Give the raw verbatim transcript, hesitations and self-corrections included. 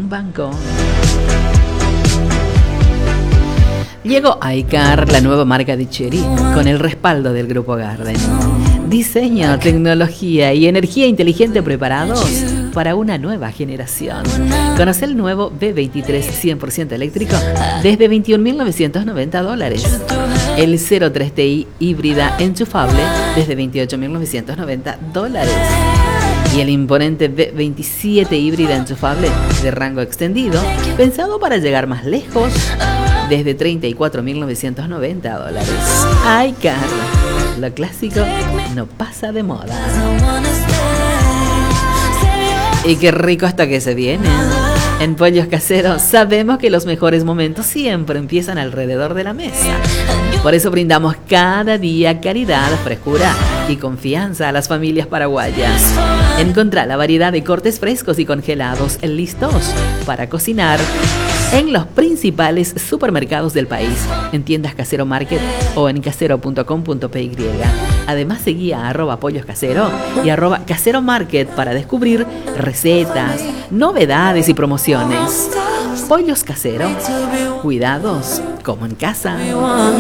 un banco. Llegó iCar, la nueva marca de Chery, con el respaldo del Grupo Garden. Diseño, tecnología y energía inteligente preparados para una nueva generación. Conoce el nuevo B veintitrés cien por ciento eléctrico desde veintiún mil novecientos noventa dólares. El cero tres T I híbrida enchufable desde veintiocho mil novecientos noventa dólares. Y el imponente B veintisiete híbrida enchufable de rango extendido, pensado para llegar más lejos, desde treinta y cuatro mil novecientos noventa dólares. iCar, lo clásico no pasa de moda. Y qué rico hasta que se viene. En Pollos Caseros sabemos que los mejores momentos siempre empiezan alrededor de la mesa. Por eso brindamos cada día calidad, frescura y confianza a las familias paraguayas. Encontrá la variedad de cortes frescos y congelados listos para cocinar en los principales supermercados del país, en tiendas Casero Market o en casero punto com punto p y. Además seguí a arroba pollos casero y arroba casero market para descubrir recetas, novedades y promociones. Pollos Casero, cuidados como en casa.